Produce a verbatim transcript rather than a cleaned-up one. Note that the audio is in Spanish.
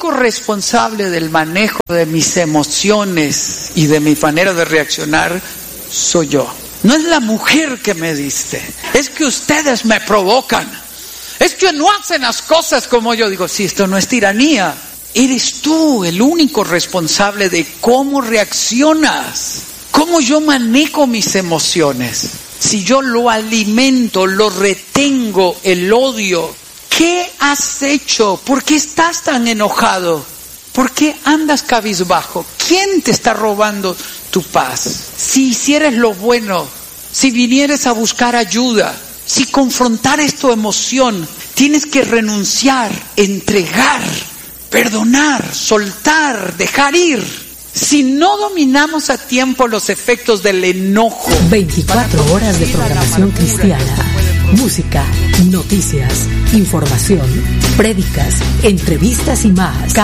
único responsable del manejo de mis emociones y de mi manera de reaccionar soy yo. No es la mujer que me diste, es que ustedes me provocan, es que no hacen las cosas como yo digo. Sí, esto no es tiranía, eres tú el único responsable de cómo reaccionas, cómo yo manejo mis emociones. Si yo lo alimento, lo retengo, el odio, ¿qué has hecho? ¿Por qué estás tan enojado? ¿Por qué andas cabizbajo? ¿Quién te está robando tu paz? Si hicieras lo bueno, si vinieras a buscar ayuda, si confrontaras tu emoción, tienes que renunciar, entregar, perdonar, soltar, dejar ir. Si no dominamos a tiempo los efectos del enojo. veinticuatro horas de programación cristiana. Música, noticias, información, prédicas, entrevistas y más.